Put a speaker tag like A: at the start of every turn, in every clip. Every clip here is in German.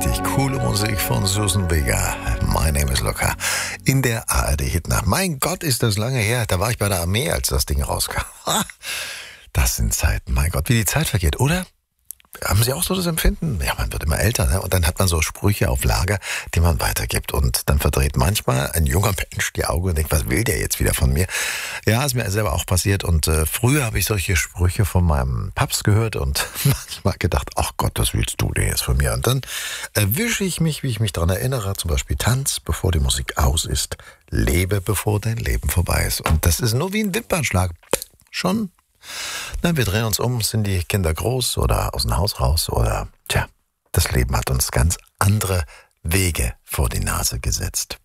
A: richtig coole Musik von Susan Vega. My Name is Luca. In der ARD-Hitnacht. Mein Gott, ist das lange her. Da war ich bei der Armee, als das Ding rauskam. Das sind Zeiten. Mein Gott, wie die Zeit vergeht, oder? Haben Sie auch so das Empfinden? Ja, man wird immer älter, ne? Und dann hat man so Sprüche auf Lager, die man weitergibt. Und dann verdreht manchmal ein junger Mensch die Augen und denkt, was will der jetzt wieder von mir? Ja, ist mir selber auch passiert. Und früher habe ich solche Sprüche von meinem Papst gehört und manchmal gedacht, ach Gott, was willst du denn jetzt von mir? Und dann erwische ich mich, wie ich mich daran erinnere, zum Beispiel tanz, bevor die Musik aus ist, lebe, bevor dein Leben vorbei ist. Und das ist nur wie ein Wimpernschlag. Schon. Na, wir drehen uns um, sind die Kinder groß oder aus dem Haus raus oder, das Leben hat uns ganz andere Wege vor die Nase gesetzt.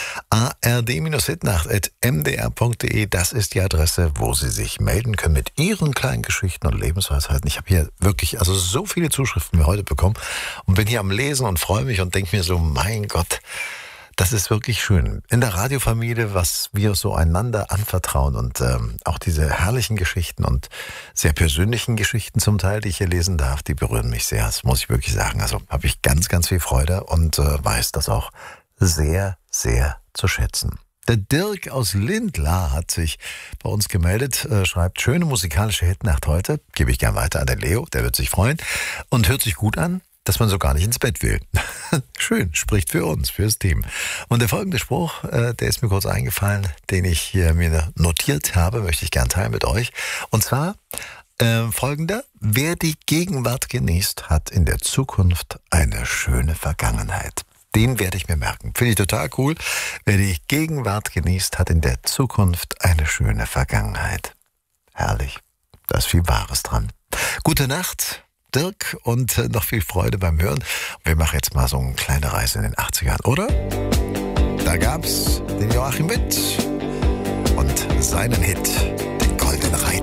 A: ard-hitnacht@mdr.de, das ist die Adresse, wo Sie sich melden können mit Ihren kleinen Geschichten und Lebensweisheiten. Ich habe hier wirklich so viele Zuschriften wie heute bekommen und bin hier am Lesen und freue mich und denke mir so, mein Gott, das ist wirklich schön. In der Radiofamilie, was wir so einander anvertrauen und auch diese herrlichen Geschichten und sehr persönlichen Geschichten zum Teil, die ich hier lesen darf, die berühren mich sehr. Das muss ich wirklich sagen. Also habe ich ganz, ganz viel Freude und weiß das auch sehr, sehr zu schätzen. Der Dirk aus Lindlar hat sich bei uns gemeldet, schreibt, schöne musikalische Hitnacht heute. Gebe ich gern weiter an den Leo, der wird sich freuen und hört sich gut an, dass man so gar nicht ins Bett will. Schön, spricht für uns, fürs Team. Und der folgende Spruch, der ist mir kurz eingefallen, den ich hier mir notiert habe, möchte ich gern teilen mit euch. Und zwar folgender: Wer die Gegenwart genießt, hat in der Zukunft eine schöne Vergangenheit. Den werde ich mir merken. Finde ich total cool. Wer die Gegenwart genießt, hat in der Zukunft eine schöne Vergangenheit. Herrlich. Da ist viel Wahres dran. Gute Nacht, Dirk, und noch viel Freude beim Hören. Wir machen jetzt mal so eine kleine Reise in den 80ern, oder? Da gab's den Joachim Witt und seinen Hit